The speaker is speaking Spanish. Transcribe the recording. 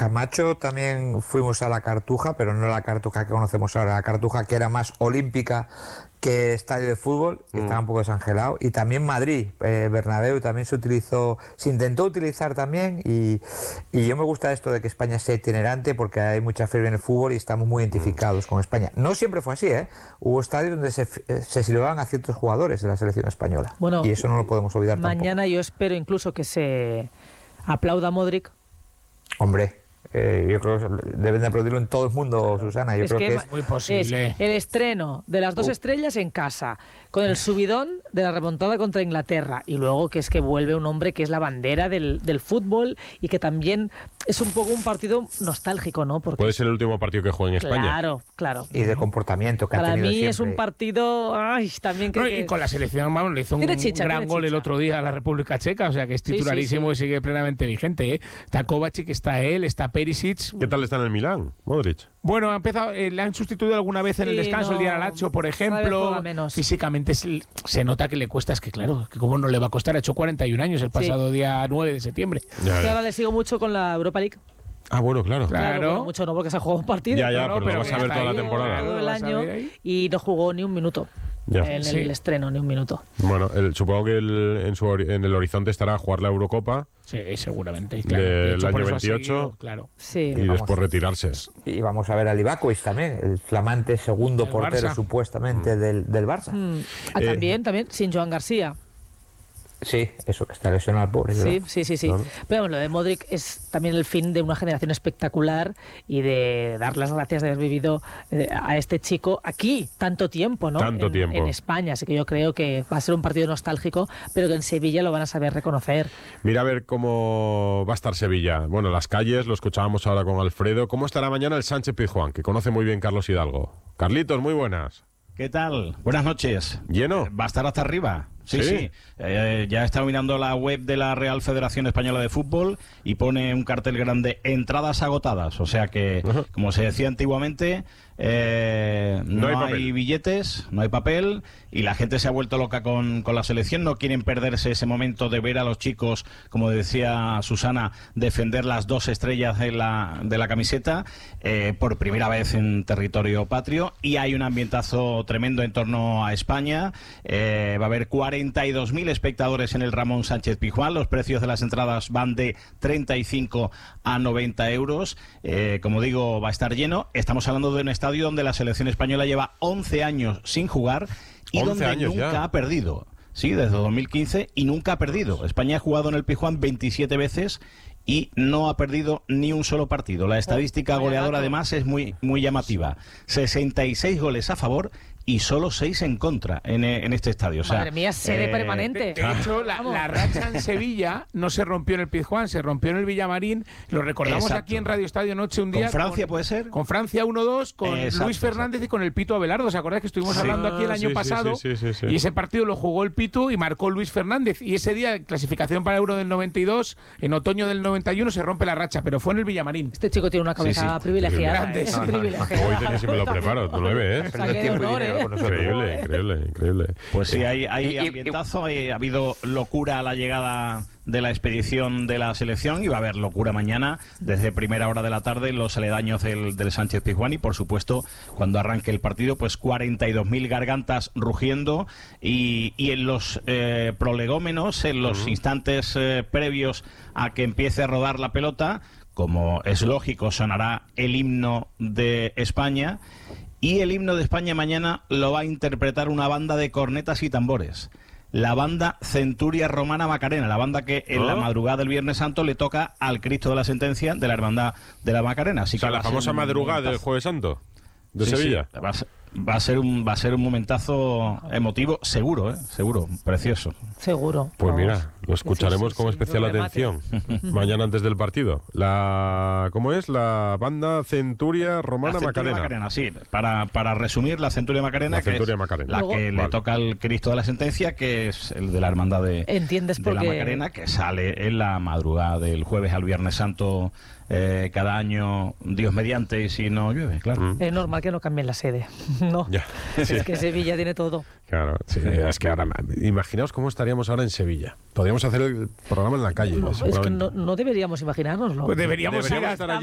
Camacho también fuimos a la Cartuja, pero no la Cartuja que conocemos ahora, la Cartuja que era más olímpica que estadio de fútbol, que estaba un poco desangelado. Y también Madrid, Bernabéu también se intentó utilizar también, y yo me gusta esto de que España sea itinerante, porque hay mucha fiebre en el fútbol y estamos muy identificados con España. No siempre fue así, ¿eh? Hubo estadios donde se silbaban a ciertos jugadores de la selección española. Bueno, y eso no lo podemos olvidar mañana tampoco. yo espero incluso que se aplauda a Modric. Hombre, yo creo que deben de aplaudirlo en todo el mundo, Susana. Yo creo que muy posible. Es el estreno de las 2 estrellas en casa, con el subidón de la remontada contra Inglaterra, y luego que es que vuelve un hombre que es la bandera del fútbol, y que también es un poco un partido nostálgico, ¿no? Porque puede ser el último partido que juegue en España. Claro. Y de comportamiento que ha Para tenido mí siempre. es un partido también que... Y con la selección, vamos, le hizo un gran gol el otro día a la República Checa, o sea que es titularísimo y sigue plenamente vigente, ¿eh? Está Kovacic, está él, está Perisic. ¿Qué tal está en el Milán, Modric? Bueno, ha empezado, le han sustituido alguna vez en el descanso, el día de Alacho, por ejemplo. Físicamente se nota que le cuesta, es que claro, que cómo no le va a costar, ha hecho 41 años el pasado día 9 de septiembre. Ahora le sigo mucho con la Europa League. Ah, bueno, claro. Bueno, mucho no, porque se ha jugado un partido. Ya, pero lo vas a ver toda la temporada. Todo el año, y no jugó ni un minuto. En el estreno, ni un minuto. Bueno, supongo que en el horizonte estará jugar la Eurocopa. Sí, seguramente. Del año 28. Claro. Sí. Y después retirarse. Y vamos a ver a Livakovic también, el flamante segundo portero Barça. Supuestamente del Barça. También, sin Joan García. Sí, eso, que está lesionado el pobre. Sí. Claro. Pero bueno, lo de Modric es también el fin de una generación espectacular, y de dar las gracias de haber vivido a este chico aquí tanto tiempo, ¿no? Tanto tiempo. En España, así que yo creo que va a ser un partido nostálgico, pero que en Sevilla lo van a saber reconocer. Mira a ver cómo va a estar Sevilla. Bueno, las calles, lo escuchábamos ahora con Alfredo. ¿Cómo estará mañana el Sánchez-Pizjuán, que conoce muy bien Carlos Hidalgo? Carlitos, muy buenas. ¿Qué tal? Buenas noches. ¿Lleno? Va a estar hasta arriba. Sí. Ya he estado mirando la web de la Real Federación Española de Fútbol y pone un cartel grande: entradas agotadas. O sea que, como se decía antiguamente, no hay billetes, no hay papel, y la gente se ha vuelto loca con la selección. No quieren perderse ese momento de ver a los chicos, como decía Susana, defender las 2 estrellas de la camiseta por primera vez en territorio patrio, y hay un ambientazo tremendo en torno a España. Va a haber 42.000 espectadores en el Ramón Sánchez Pizjuán. Los precios de las entradas van de 35 a 90 euros. Como digo, va a estar lleno. Estamos hablando de un estadio donde la selección española lleva 11 años sin jugar y donde nunca ha perdido. Sí, desde 2015, y nunca ha perdido. España ha jugado en el Pizjuán 27 veces y no ha perdido ni un solo partido. La estadística goleadora además es muy llamativa. 66 goles a favor y solo 6 en contra en este estadio. O sea, madre mía, sede permanente. De hecho, la racha en Sevilla no se rompió en el Pizjuán, se rompió en el Villamarín. Lo recordamos aquí en Radio Estadio Noche un día. ¿Con Francia puede ser? Con Francia 1-2, con Luis Fernández y con el Pito Abelardo. ¿Os acordáis que estuvimos hablando aquí el año pasado? Sí. Y ese partido lo jugó el Pito y marcó Luis Fernández. Y ese día, clasificación para Euro del 92, en otoño del 91 se rompe la racha, pero fue en el Villamarín. Este chico tiene una cabeza privilegiada. Es privilegiada. Hoy tenés, si me lo preparo, tú lo ves. Increíble. Pues sí, hay ambientazo, ha habido locura a la llegada de la expedición de la selección, y va a haber locura mañana desde primera hora de la tarde en los aledaños del Sánchez Pizjuán, y por supuesto cuando arranque el partido, pues 42.000 gargantas rugiendo, y en los prolegómenos, en los instantes previos a que empiece a rodar la pelota, como es lógico, sonará el himno de España. Y el himno de España mañana lo va a interpretar una banda de cornetas y tambores. La banda Centuria Romana Macarena, la banda que en la madrugada del Viernes Santo le toca al Cristo de la Sentencia de la Hermandad de la Macarena. Así que la famosa madrugada del Jueves Santo de Sevilla. Sí. Va a ser un momentazo emotivo, seguro, precioso. Seguro. Pues mira, lo escucharemos con especial atención mañana antes del partido. ¿Cómo es? La banda Centuria Romana Macarena. Sí, para resumir, la Centuria Macarena, la que le toca al Cristo de la Sentencia, que es el de la Hermandad de la Macarena, que sale en la madrugada del jueves al Viernes Santo. Cada año, Dios mediante, y si no llueve, claro. Es normal que no cambien la sede. No, es que Sevilla tiene todo. Claro, es que ahora, imaginaos cómo estaríamos ahora en Sevilla. Podríamos hacer el programa en la calle. Es que no deberíamos imaginárnoslo. Pues deberíamos estar allí.